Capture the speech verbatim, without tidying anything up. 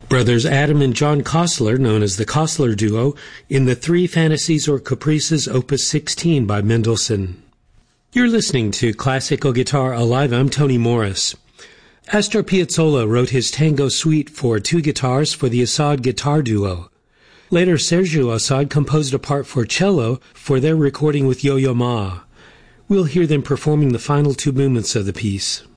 Brothers Adam and John Kostler, known as the Kostler Duo, in the Three Fantasies or Caprices, Opus sixteen by Mendelssohn. You're listening to Classical Guitar Alive. I'm Tony Morris. Astor Piazzolla wrote his Tango Suite for two guitars for the Assad Guitar Duo. Later, Sergio Assad composed a part for cello for their recording with Yo-Yo Ma. We'll hear them performing the final two movements of the piece.